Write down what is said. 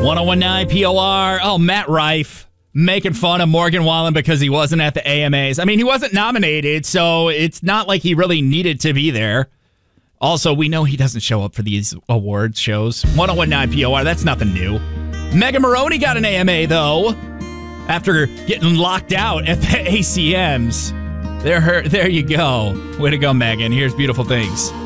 1019 POR. Oh, Matt Rife making fun of Morgan Wallen because he wasn't at the AMAs. I mean, he wasn't nominated, so it's not like he really needed to be there. Also, we know he doesn't show up for these awards shows. 1019 POR, that's nothing new. Megan Maroney got an AMA, though, after getting locked out at the ACMs. There you go. Way to go, Megan. Here's Beautiful Things.